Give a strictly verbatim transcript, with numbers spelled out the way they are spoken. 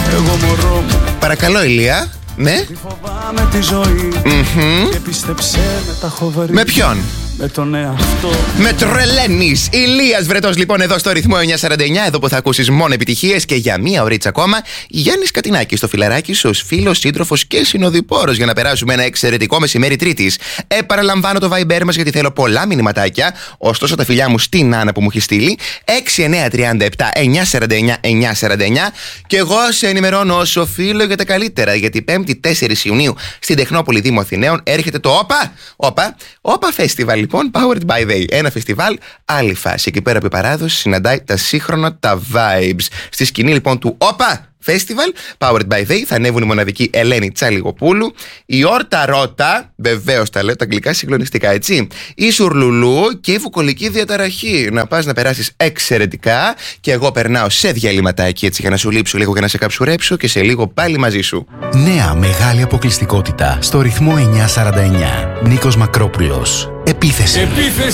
Εγώ μωρό μου. Παρακαλώ, Ηλία. Ναι. Φοβάμαι τη ζωή. Mm-hmm. Και πίστεψέ με, τα έχω βρει. Με ποιον? Με τον εαυτό. Με τρελαίνεις. Ηλίας Βρετός λοιπόν εδώ στο ρυθμό εννιακόσια σαράντα εννιά. Εδώ που θα ακούσεις μόνο επιτυχίες και για μία ωρίτσα ακόμα. Γιάννης Κατινάκης στο φιλαράκι σου ως φίλος, σύντροφος και συνοδοιπόρος για να περάσουμε ένα εξαιρετικό μεσημέρι Τρίτης. Ε, παραλαμβάνω το Viber μας γιατί θέλω πολλά μηνυματάκια. Ωστόσο τα φιλιά μου στην Άννα που μου έχει στείλει έξι εννιά τρία επτά εννιακόσια σαράντα εννιά εννιακόσια σαράντα εννιά. Και εγώ σε ενημερώνω ως οφείλω για τα καλύτερα. Γιατί πέμπτη τέσσερις Ιουνίου στην Τεχνόπολη Δήμου Αθηναίων έρχεται το ΟΠΑ. ΟΠΑ, ΟΠΑ Festival λοιπόν, Powered by They. Ένα φεστιβάλ, άλλη φάση. Εκεί πέρα από η παράδοση συναντάει τα σύγχρονα, τα vibes. Στη σκηνή λοιπόν του ΟΠΑ Festival, Powered by They, θα ανέβουν η μοναδική Ελένη Τσαλιγοπούλου, η Όρτα Ρώτα, βεβαίως τα λέω τα αγγλικά συγκλονιστικά, έτσι, η Σουρλουλού και η Βουκολική Διαταραχή. Να πας να περάσεις εξαιρετικά και εγώ περνάω σε διαλυματάκι έτσι για να σου λείψω λίγο και να σε καψουρέψω και σε λίγο πάλι μαζί σου. Νέα μεγάλη αποκλειστικότητα στο ρυθμό εννιακόσια σαράντα εννιά. Νίκος Μακρόπουλος. Επίθεση. Επίθεση.